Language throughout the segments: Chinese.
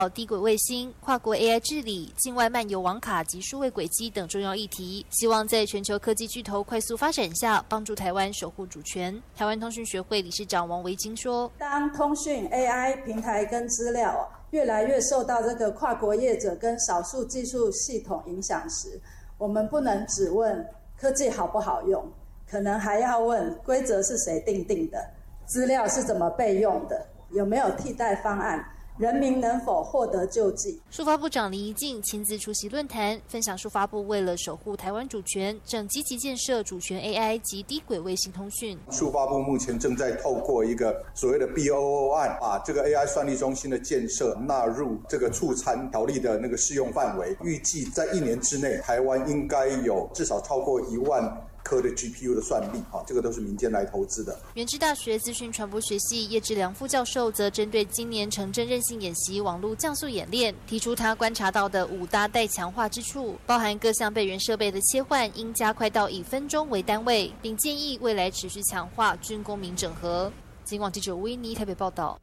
低轨卫星、跨国 AI 治理、境外漫游网卡及数位轨迹等重要议题，希望在全球科技巨头快速发展下，帮助台湾守护主权。台湾通讯学会理事长王维金说：“ 当通讯 AI 平台跟资料越来越受到这个跨国业者跟少数技术系统影响时，我们不能只问科技好不好用，可能还要问规则是谁定的，资料是怎么备用的，有没有替代方案。”人民能否获得救济？ 数发部长林宜敬亲自出席论坛，分享数发部为了守护台湾主权，正积极建设主权 AI 及低轨卫星通讯。 数发部目前正在透过一个所谓的 BOO 案，把这个 AI 算力中心的建设纳入这个促参条例的那个适用范围。预计在1年之内，台湾应该有至少超过1万颗的 GPU 的算力，这个都是民间来投资的。 元智大学资讯传播学系叶志良副教授则针对今年城镇韧性演习网络降速演练，提出他观察到的5大待强化之处，包含各项备援设备的切换应加快到以分钟为单位，并建议未来持续强化军公民整合。警广记者吴依妮台北报道。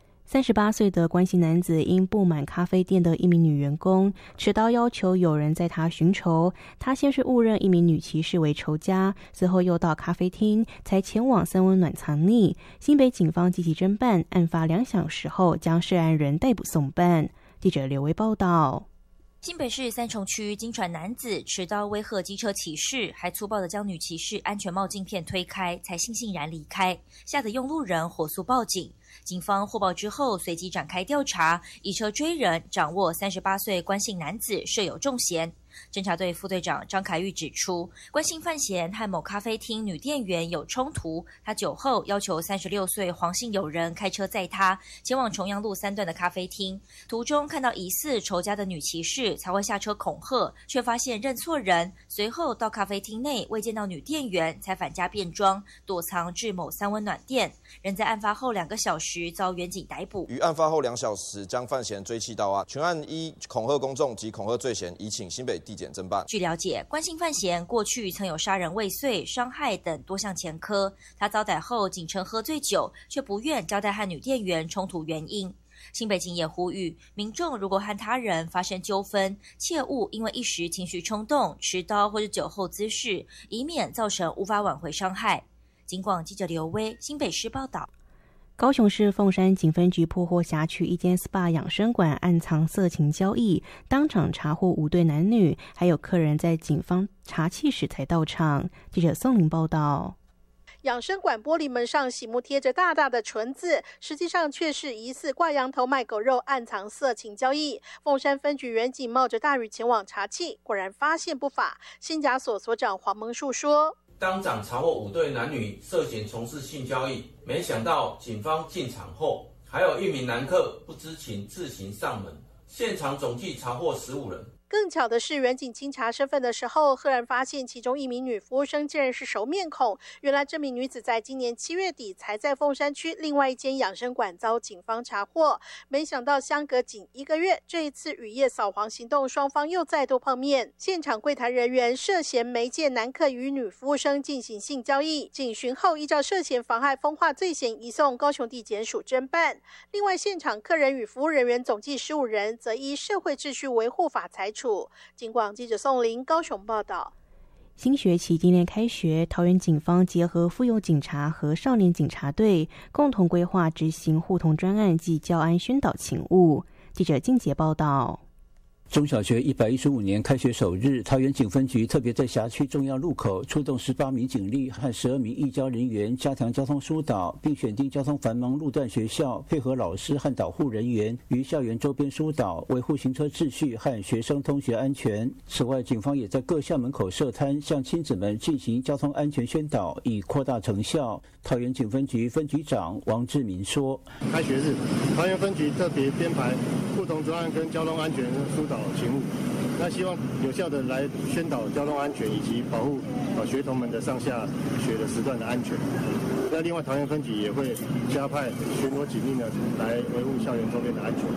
38岁的关系男子因不满咖啡店的一名女员工，持刀要求有人在他寻仇。他先是误认一名女骑士为仇家，随后又到咖啡厅，才前往三温暖藏匿。新北警方积极侦办，案发2小时后将涉案人逮捕送办。记者刘维报道。 新北市三重区惊传男子持刀威吓机车骑士，还粗暴地将女骑士安全帽镜片推开，才悻悻然离开，吓得用路人火速报警。警方获报之后，随即展开调查，以车追人，掌握38岁关姓男子设有重嫌。侦查队副队长张凯玉指出，关姓范闲和某咖啡厅女店员有冲突，他酒后要求36岁黄姓友人开车载他前往重阳路3段的咖啡厅，途中看到疑似仇家的女骑士，才会下车恐吓，却发现认错人，随后到咖啡厅内未见到女店员，才返家变装躲藏至某三温暖店，人在案发后2个小时遭远警逮捕。 于案发后2小时将范闲追缉到案，全案依恐吓公众及恐吓罪嫌，移请新北地检侦办。 据了解，关姓范闲过去曾有杀人未遂、伤害等多项前科。他遭逮后仅称喝醉酒，却不愿交代和女店员冲突原因。新北警也呼吁民众，如果和他人发生纠纷，切勿因为一时情绪冲动持刀或是酒后滋事，以免造成无法挽回伤害。警广记者刘威新北市报道。 高雄市凤山警分局破获辖区一间 SPA 养生馆暗藏色情交易，当场查获5对男女，还有客人在警方查缉时才到场。记者宋玲报道。 养生馆玻璃门上醒目贴着大大的纯字，实际上却是疑似挂羊头卖狗肉，暗藏色情交易。凤山分局员警冒着大雨前往查缉，果然发现不法。新甲所所长黄蒙树说， 当场查获5对男女涉嫌从事性交易，没想到警方进场后，还有1名男客不知情自行上门，现场总计查获15人。 更巧的是，员警清查身份的时候，赫然发现其中1名女服务生竟然是熟面孔。原来这名女子在今年7月底才在凤山区另外一间养生馆遭警方查获，没想到相隔仅1个月，这一次雨夜扫黄行动，双方又再度碰面。现场柜台人员涉嫌媒介男客与女服务生进行性交易，警询后依照涉嫌妨害风化罪嫌移送高雄地检署侦办。另外，现场客人与服务人员总计15人，则依社会秩序维护法裁处。警广记者宋玲高雄报道。 新学期今天开学，桃园警方结合妇幼警察和少年警察队，共同规划执行互通专案及教安宣导勤务。记者静杰报道。 中小学115年开学首日，桃园警分局特别在辖区重要路口出动18名警力和12名义交人员，加强交通疏导，并选定交通繁忙路段学校，配合老师和导护人员于校园周边疏导，维护行车秩序和学生通学安全。此外，警方也在各校门口设摊，向亲子们进行交通安全宣导，以扩大成效。桃园警分局分局长王志民说：“ 开学日，桃园分局特别编排互通专案跟交通安全疏导勤务，那希望有效的来宣导交通安全以及保护学童们的上下学的时段的安全。那另外，桃园分局也会加派巡逻警力呢，来维护校园周边的安全。”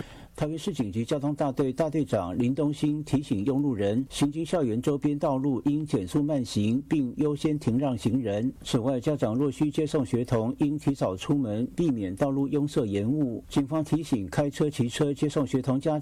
桃园市警局交通大队大队长林东兴提醒用路人，行经校园周边道路应减速慢行，并优先停让行人。此外，家长若需接送学童，应提早出门，避免道路拥塞延误。警方提醒开车、骑车接送学童家